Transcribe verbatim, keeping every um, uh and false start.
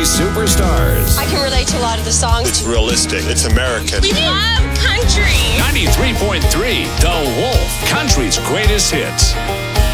superstars. I can relate to a lot of the songs. It's realistic. It's American. We love country. ninety-three point three The Wolf, country's greatest hits.